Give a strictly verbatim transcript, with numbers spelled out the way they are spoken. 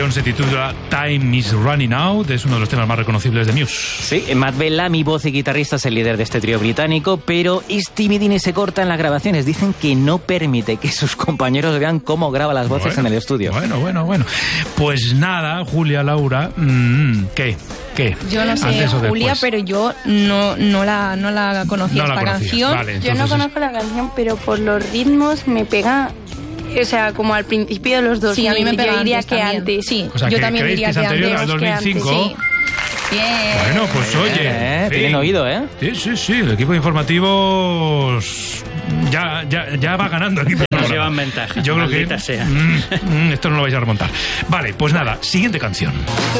canción se titula Time is Running Out, es uno de los temas más reconocibles de Muse. Sí, Matt Bellamy, voz y guitarrista, es el líder de este trío británico, pero es timidín y se corta en las grabaciones. Dicen que no permite que sus compañeros vean cómo graba las voces bueno, en el estudio. Bueno, bueno, bueno. Pues nada, Julia, Laura, mmm, ¿qué? ¿Qué? Yo no sé, Julia, pero yo no, no, la, no la conocía no esta la canción. Vale, yo no conozco la canción, pero por los ritmos me pega... O sea, como al principio de los dos mil. Sí, a mí me pega yo diría antes que también. antes. Sí, o sea, yo que también ¿creéis diría que es que anterior antes. al dos mil cinco? Sí. Bien. Bueno, pues oye. Eh, sí. Tienen oído, ¿eh? Sí, sí, sí. El equipo de informativos ya, ya, ya va ganando el equipo. Nos llevan ventaja. Yo creo que sea. Mm, mm, esto no lo vais a remontar. Vale, pues nada, siguiente canción.